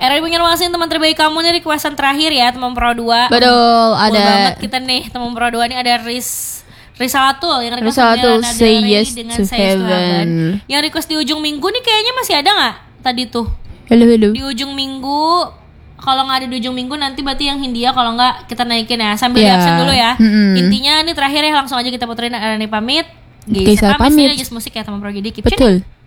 RRI Banjarmasin teman terbaik kamu nih requestan terakhir ya teman Pro 2. Betul, ada banget kita nih teman Pro 2 nih ada Risalatul yang request Risalatul Say Yes dengan to Say Yes to Heaven. Yang request di ujung minggu nih kayaknya masih ada nggak tadi tuh? Halo. Di ujung minggu. Kalau nggak ada di ujung minggu nanti berarti yang Hindia, kalau nggak kita naikin ya sambil di absen dulu ya. Intinya nih terakhir ya langsung aja kita puterin Arani pamit. Geisha pamit. Just musik ya teman Pro. Jadi keep tune. Betul.